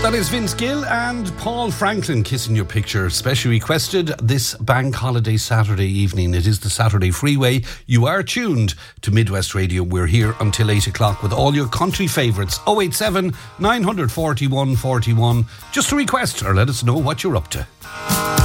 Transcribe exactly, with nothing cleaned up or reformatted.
That is Vince Gill and Paul Franklin, Kissing Your Picture, specially requested this bank holiday Saturday evening. It is the Saturday Freeway. You are tuned to Midwest Radio. We're here until eight o'clock with all your country favourites. oh eight seven, nine four one, four one. Just a request or let us know what you're up to.